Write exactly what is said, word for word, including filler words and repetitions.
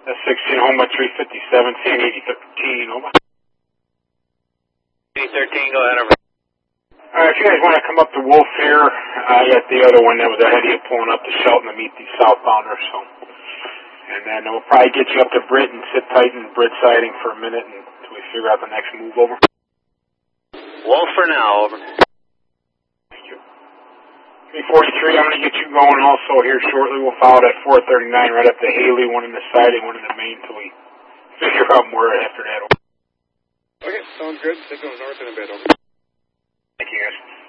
That's sixteen, home by three fifty-seven, San eighty thirteen, over. eighty thirteen, go ahead, over. Alright, if you guys want to come up to Wolf here, I got the other one that was ahead of you pulling up to Shelton to meet these southbounders, so. And then we'll probably get you up to Britt and sit tight in Britt siding for a minute until we figure out the next move, over. Wolf for now, over. Thank you. three forty-three, I'm going to get you going also here shortly. We'll follow that four thirty-nine right up to Haley, one in the siding, one in the main, until we figure out more after that. Okay, sounds good. Signal north in a bit, over. Thank you, guys.